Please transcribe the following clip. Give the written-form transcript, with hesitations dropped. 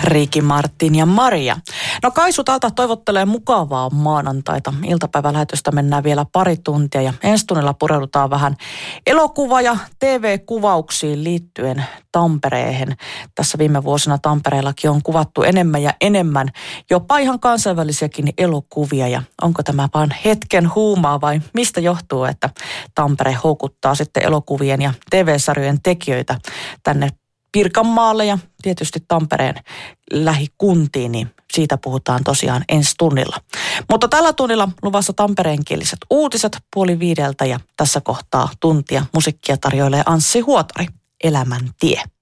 Riiki, Martin ja Maria. No Kaisu täältä toivottelee mukavaa maanantaita. Iltapäivälähetystä mennään vielä pari tuntia ja ensi tunnilla pureudutaan vähän elokuva- ja TV-kuvauksiin liittyen Tampereen. Tässä viime vuosina Tampereellakin on kuvattu enemmän ja enemmän, jopa ihan kansainvälisiäkin elokuvia. Ja onko tämä vain hetken huumaa vai mistä johtuu, että Tampere houkuttaa sitten elokuvien ja TV-sarjojen tekijöitä tänne Pirkanmaalle ja tietysti Tampereen lähikuntiin, niin siitä puhutaan tosiaan ensi tunnilla. Mutta tällä tunnilla luvassa tampereenkieliset uutiset 4:30 ja tässä kohtaa tuntia musiikkia tarjoilee Anssi Huotari, Elämän tie.